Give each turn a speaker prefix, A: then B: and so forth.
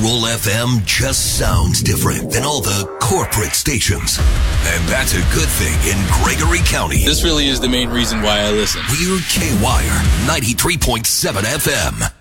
A: Roll FM just sounds different than all the corporate stations. And that's a good thing in Gregory County.
B: This really is the main reason why I listen.
A: We're K-Wire 93.7 FM.